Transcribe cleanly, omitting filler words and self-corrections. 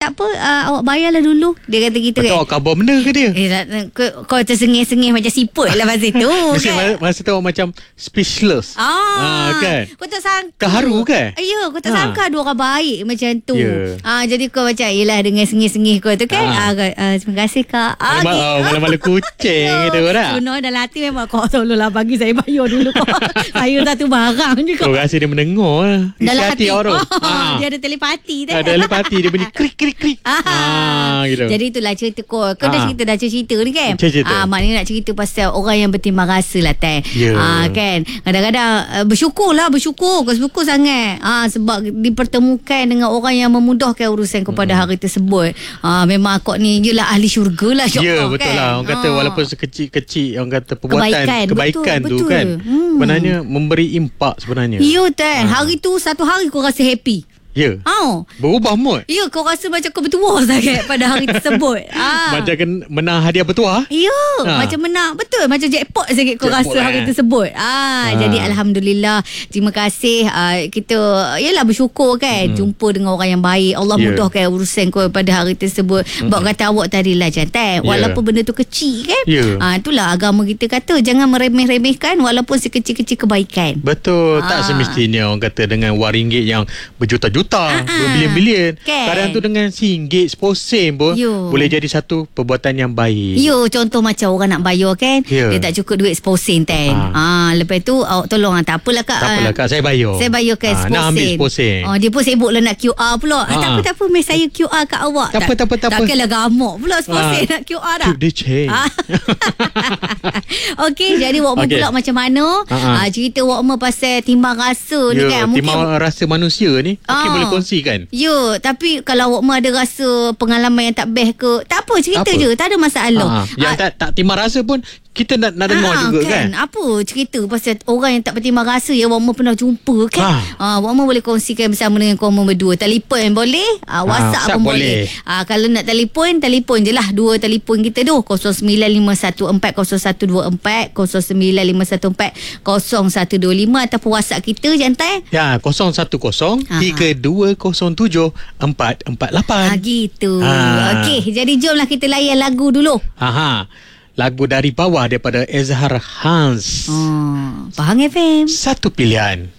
tak apa, awak bayarlah dulu. Dia kata gitu Betul, kan. khabar benda ke dia? Kau tersengih-sengih macam siput lah masa tu. Mesti kan? masa tu awak macam speechless. Kan? Kau tak sangka. Terharu kan? Ya, kau tak sangka ada orang baik macam tu. Jadi kau macam, yelah dengan sengih-sengih kau tu kan. Terima kasih Kak. Malam-malam kucing gitu tak? Sebenarnya dalam hati memang, kau tolonglah bagi saya bayar dulu kau. Saya satu barang je kau. Kau rasa dia mendengar lah. Dalam hati orang. Dia ada telepati tu. Ada telepati, dia bunyi krik-krik-krik. Gitu. Jadi itulah cerita kau. Kau dah cerita ni kan? Cerita. Maknanya nak cerita pasal orang yang bertimbang rasa lah Teh. Kan? Kadang-kadang bersyukur kau sangat. Sebab dipertemukan dengan orang yang memudahkan urusan kau pada hari tersebut. Memang kau ni jelah ahli syurga lah. Ya, betul kan? lah. Orang kata walaupun sekecil-kecil orang kata perbuatan kebaikan betul. tu kan. Sebenarnya memberi impak sebenarnya. Ya Teh. Hari tu satu hari kau rasa happy. Ya. Berubah mood. Ya, kau rasa macam kau bertuah sangat pada hari tersebut. Macam menang hadiah bertuah. Ya, macam menang. Betul, macam jackpot sangat kau rasa hari tersebut. Jadi Alhamdulillah. Terima kasih. Kita yalah bersyukur kan. Jumpa dengan orang yang baik. Allah mudahkan urusan kau pada hari tersebut. Sebab kata awak tadi lah Jantan. Walaupun benda tu kecil kan. Itulah agama kita kata. Jangan meremeh-remehkan walaupun sekecil-kecil kebaikan. Betul. Tak semestinya orang kata dengan wang ringgit yang berjuta-juta, berbilion-bilion. Kadang tu dengan RM1, RM10 pun boleh jadi satu perbuatan yang baik. Contoh macam orang nak bayar kan, dia tak cukup duit RM10 Tan. Lepas tu awak tolong, tak apalah Kak. Tak apalah Kak, saya bayar. Saya bayarkan RM10. Nak ambil RM10. Dia pun sibuk lah nak QR pula. Tak apa, mes saya QR kat awak. Tak apa. Takkanlah gamuk pula RM10 nak QR dah. Dia change. Okey, jadi Wak pula macam mana? Cerita Wak pasal timbang rasa ni kan. Timbang rasa manusia ni mungkin boleh kongsikan. Tapi kalau awak ada rasa pengalaman yang tak best ke, tak apa, cerita je, tak ada masalah. Yang tak timbang rasa pun kita nak dengar juga kan. Apa cerita pasal orang yang tak bertimbang rasa yang awak pernah jumpa kan. Awak boleh kongsikan bersama dengan korang berdua. Telefon boleh, WhatsApp pun boleh. Kalau nak telefon je lah. Dua telefon kita tu, 0951400124, 0951400125, ataupun WhatsApp kita Jantai. 01032074448. Gitu. Okey, jadi jomlah kita layan lagu dulu. Lagu Dari Bawah daripada Ezhar Hans. Pahang FM. Satu pilihan.